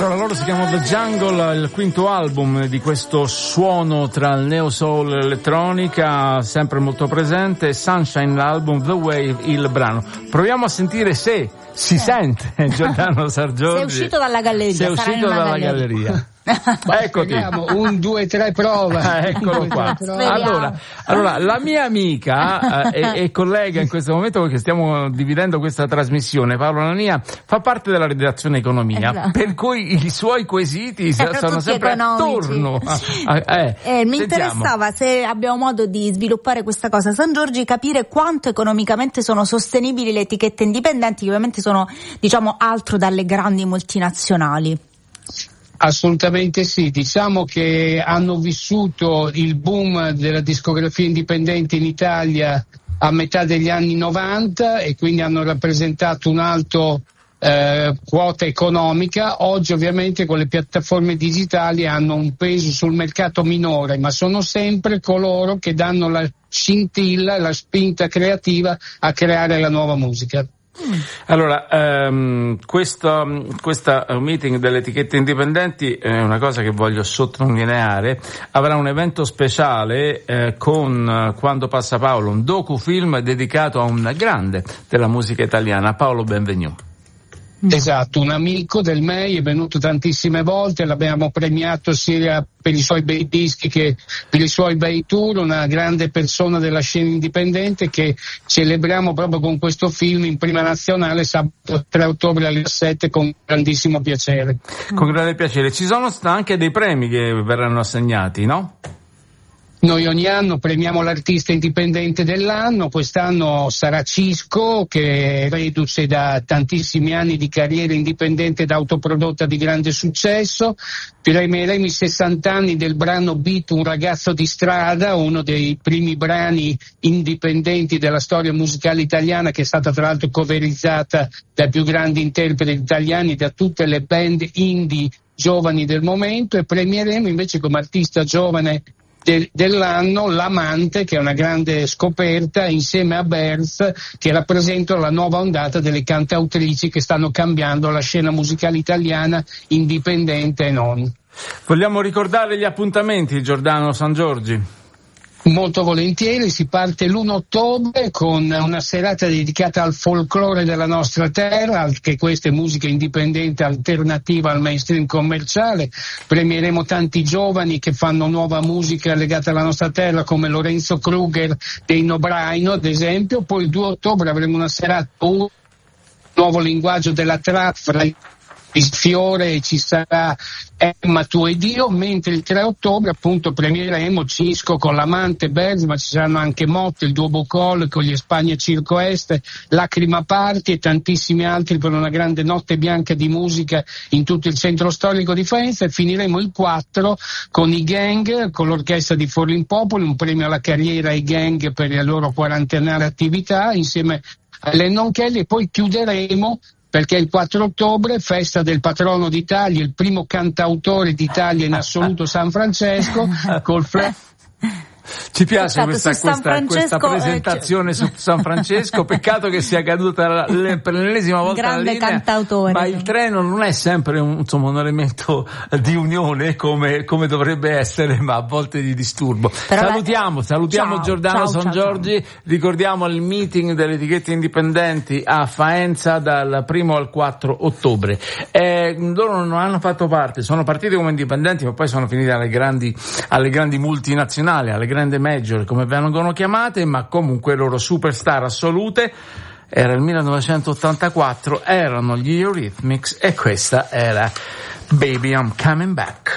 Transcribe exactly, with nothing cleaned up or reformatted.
Allora, loro si chiamano The Jungle, il quinto album di questo suono tra il neo soul e l'elettronica, sempre molto presente. Sunshine, l'album, The Wave, il brano. Proviamo a sentire se si eh. sente Giordano Sargiorgi. Sei uscito dalla galleria. Sei uscito dalla galleria. galleria. Eccoti. Un, due, tre prova. Ah, eccolo qua. Allora, allora, la mia amica eh, e, e collega in questo momento, perché stiamo dividendo questa trasmissione, Paolo Nania, fa parte della redazione economia, esatto. Per cui i suoi quesiti Erano sono sempre economici. Attorno. A, eh, eh, mi interessava, se abbiamo modo di sviluppare questa cosa, Sangiorgi, capire quanto economicamente sono sostenibili le etichette indipendenti, che ovviamente sono, diciamo, altro dalle grandi multinazionali. Assolutamente sì, diciamo che hanno vissuto il boom della discografia indipendente in Italia a metà degli anni novanta e quindi hanno rappresentato un alto eh, quota economica. Oggi ovviamente con le piattaforme digitali hanno un peso sul mercato minore, ma sono sempre coloro che danno la scintilla, la spinta creativa a creare la nuova musica. Allora, ehm, questo, questa meeting delle etichette indipendenti è una cosa che voglio sottolineare. Avrà un evento speciale eh, con Quando passa Paolo, un docufilm dedicato a un grande della musica italiana, Paolo Benvenu. Esatto, un amico del M E I, è venuto tantissime volte, l'abbiamo premiato sia per i suoi bei dischi che per i suoi bei tour, una grande persona della scena indipendente che celebriamo proprio con questo film in prima nazionale sabato tre ottobre alle sette con grandissimo piacere. Con grande piacere. Ci sono anche dei premi che verranno assegnati, no? Noi ogni anno premiamo l'artista indipendente dell'anno, quest'anno sarà Cisco, che è reduce da tantissimi anni di carriera indipendente ed autoprodotta di grande successo. Premieremo i sessanta anni del brano Beat, Un ragazzo di strada, uno dei primi brani indipendenti della storia musicale italiana, che è stata tra l'altro coverizzata dai più grandi interpreti italiani, da tutte le band indie giovani del momento, e premieremo invece come artista giovane De, dell'anno L'Amante, che è una grande scoperta, insieme a Berz, che rappresentano la nuova ondata delle cantautrici che stanno cambiando la scena musicale italiana, indipendente e non. Vogliamo ricordare gli appuntamenti, Giordano Sangiorgi? Molto volentieri, si parte l'primo ottobre con una serata dedicata al folklore della nostra terra, anche questa è musica indipendente alternativa al mainstream commerciale. Premieremo tanti giovani che fanno nuova musica legata alla nostra terra, come Lorenzo Kruger dei Nobraino ad esempio. Poi il due ottobre avremo una serata un nuovo linguaggio della trap fra il Fiore e ci sarà Emma Tu ed Io, mentre il tre ottobre appunto premieremo Cisco con L'Amante, Berz, ma ci saranno anche Motte, il Duo Bocol con gli Spagna Circo Est, Lacrima Party e tantissimi altri per una grande notte bianca di musica in tutto il centro storico di Faenza. E finiremo il quattro con i Gang, con l'orchestra di Forlì Popoli, un premio alla carriera ai Gang per la loro quarantennale attività insieme a Lennon Kelly, e poi chiuderemo perché il quattro ottobre, festa del patrono d'Italia, il primo cantautore d'Italia in assoluto, San Francesco, col flash. Ci piace questa, questa, questa presentazione eh, su San Francesco, peccato che sia caduta le, per l'ennesima volta grande la linea, cantautore, ma il treno non è sempre un, insomma, un elemento di unione come, come dovrebbe essere, ma a volte di disturbo. Però salutiamo, la... salutiamo ciao, Giordano ciao, Sangiorgi, ciao, ciao. Ricordiamo il meeting delle etichette indipendenti a Faenza dal primo al quattro ottobre. Eh, loro non hanno fatto parte, sono partiti come indipendenti, ma poi sono finiti alle grandi, alle grandi multinazionali, alle grandi major come vengono chiamate, ma comunque loro superstar assolute. Era il millenovecentottantaquattro, erano gli Eurythmics e questa era Baby I'm Coming Back.